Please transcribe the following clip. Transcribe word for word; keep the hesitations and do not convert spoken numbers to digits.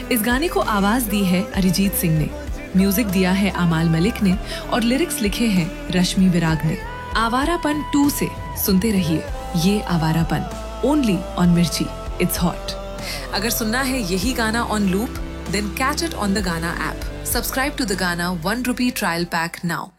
इस गाने को आवाज दी है अरिजीत सिंह ने, म्यूजिक दिया है अमाल मलिक ने और लिरिक्स लिखे हैं रश्मि विराग ने। आवारापन टू से सुनते रहिए ये आवारापन, ओनली ऑन मिर्ची, इट्स हॉट। अगर सुनना है यही गाना on loop, then catch it on the गाना ऐप। सब्सक्राइब टू द गाना one rupee trial pack now.